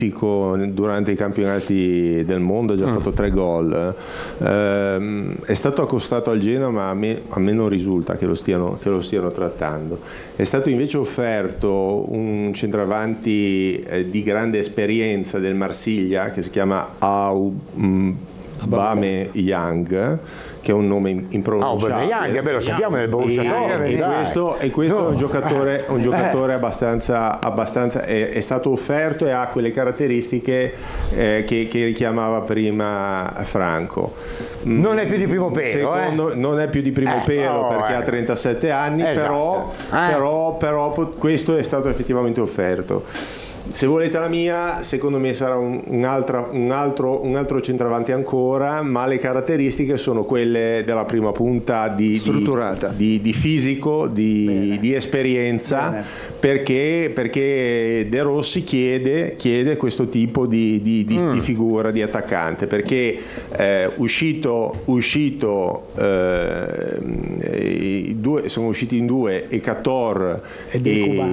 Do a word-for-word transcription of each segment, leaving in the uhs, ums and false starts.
durante i campionati del mondo, ha già mm. fatto tre gol, eh, è stato accostato al Genoa, ma a me, a me non risulta che lo, stiano, che lo stiano trattando. È stato invece offerto un centravanti eh, di grande esperienza del Marsiglia che si chiama Aubameyang, che è un nome impronunciabile. Ah, beh, lo sappiamo, è il Borussia Dortmund. E, e questo, e questo no. è un giocatore, un giocatore abbastanza, abbastanza è, è stato offerto e ha quelle caratteristiche eh, che, che richiamava prima Franco. Non è più di primo pelo, Secondo, eh? non è più di primo eh, pelo oh, perché eh. ha trentasette anni, esatto. però, eh. però, però questo è stato effettivamente offerto. Se volete la mia, secondo me sarà un, un, altro, un, altro, un altro centravanti ancora, ma le caratteristiche sono quelle della prima punta di, strutturata, di, di, di fisico, di, di esperienza, perché, perché De Rossi chiede, chiede questo tipo di, di, di, mm. di figura, di attaccante, perché eh, uscito, uscito eh, i due, sono usciti in due Ekator e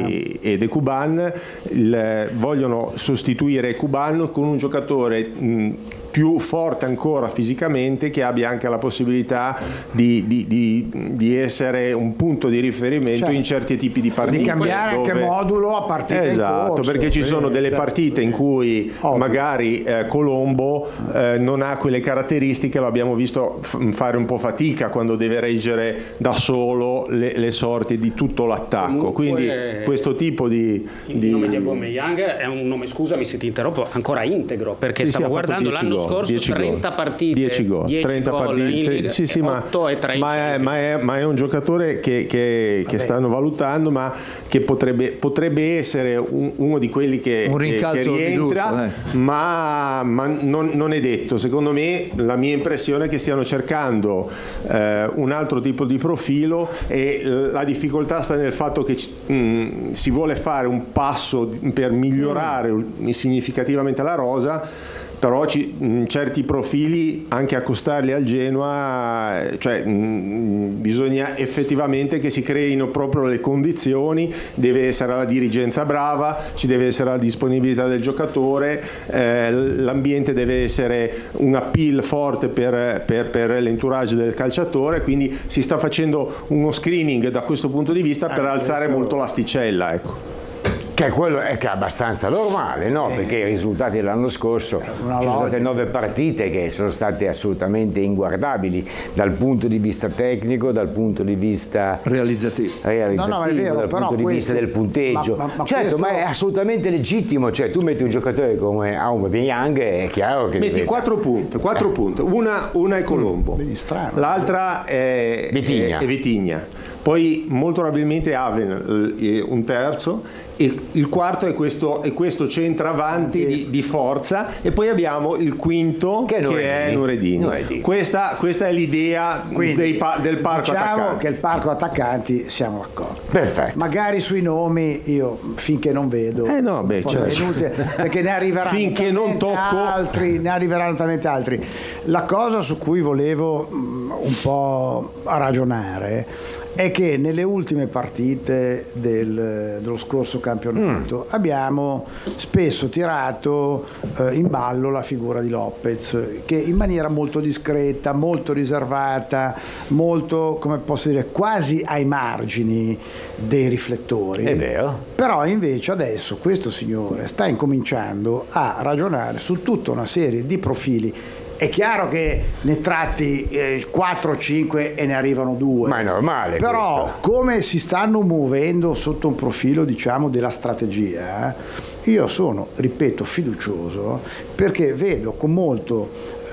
De Cuban, il, vogliono sostituire Cuban con un giocatore mh, più forte ancora fisicamente, che abbia anche la possibilità di, di, di, di essere un punto di riferimento, cioè, in certi tipi di partite, di cambiare dove... anche modulo a partita esatto, in corso, perché ci sono delle certo. partite in cui Ovvio. magari eh, Colombo eh, non ha quelle caratteristiche, lo abbiamo visto f- fare un po' fatica quando deve reggere da solo le, le sorti di tutto l'attacco. Comunque, quindi eh, questo tipo di, il di... nome di Aubameyang è un nome, scusami se ti interrompo, ancora integro, perché sì, stavo sì, guardando l'anno gol, scorso trenta partite, dieci gol, dieci trenta gol partite, in Liga, sì, sì, ma, otto e tre ma, è, ma, è, ma è un giocatore che, che, che stanno valutando, ma che potrebbe, potrebbe essere un, uno di quelli che, un che, che rientra, lusso, eh. ma, ma non, non è detto. Secondo me la mia impressione è che stiano cercando eh, un altro tipo di profilo, e la difficoltà sta nel fatto che mh, si vuole fare un passo per migliorare mm. significativamente la rosa, però ci, mh, certi profili anche accostarli al Genoa, cioè mh, bisogna effettivamente che si creino proprio le condizioni, deve essere la dirigenza brava, ci deve essere la disponibilità del giocatore, eh, l'ambiente deve essere un appeal forte per, per, per l'entourage del calciatore, quindi si sta facendo uno screening da questo punto di vista per alzare molto l'asticella, ecco. Che è quello è, che è abbastanza normale, no? Perché i risultati dell'anno scorso ci sono state nove partite che sono state assolutamente inguardabili dal punto di vista tecnico, dal punto di vista realizzativo, realizzativo no, no, è vero, dal però punto di questo, vista del punteggio. Ma, ma, ma certo, questo... ma è assolutamente legittimo, cioè tu metti un giocatore come Aubameyang, è chiaro che... Metti quattro punti, quattro punti. Una, una è Colombo, mm, l'altra è Vitigna. È, è Vitigna. Poi molto probabilmente Aven un terzo, e il quarto è questo, è questo centravanti di, di forza, e poi abbiamo il quinto che, che è Nureddin. Questa, questa è l'idea dei, del parco diciamo attaccanti. Che il parco attaccanti siamo d'accordo. Perfetto. Magari sui nomi io finché non vedo, eh no, beh, cioè, inutile, perché ne arriveranno finché non tocco altri, ne arriveranno talmente altri. La cosa su cui volevo mh, un po' ragionare è che nelle ultime partite del, dello scorso campionato mm. abbiamo spesso tirato eh, in ballo la figura di Lopez, che in maniera molto discreta, molto riservata, molto, come posso dire, quasi ai margini dei riflettori. È vero. Però invece adesso questo signore sta incominciando a ragionare su tutta una serie di profili. È chiaro che ne tratti eh, quattro o cinque e ne arrivano due. Ma è normale. Però questo. Come si stanno muovendo sotto un profilo, diciamo, della strategia, io sono, ripeto, fiducioso, perché vedo con molto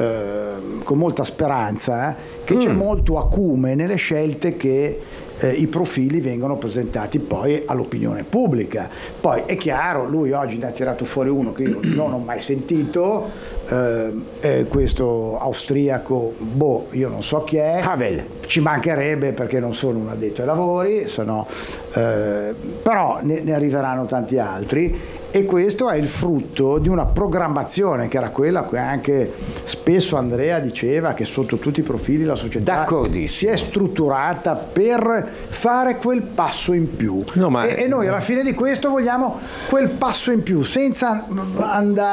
eh, con molta speranza che mm. c'è molto acume nelle scelte che Eh, i profili vengono presentati poi all'opinione pubblica. Poi è chiaro, lui oggi ne ha tirato fuori uno che io non ho mai sentito, eh, eh, questo austriaco, boh, io non so chi è, Havel. Ci mancherebbe perché non sono un addetto ai lavori, sono, eh, però ne, ne arriveranno tanti altri. E questo è il frutto di una programmazione che era quella che anche spesso Andrea diceva, che sotto tutti i profili la società si è strutturata per fare quel passo in più. No, ma e, e noi alla fine di questo vogliamo quel passo in più, senza andare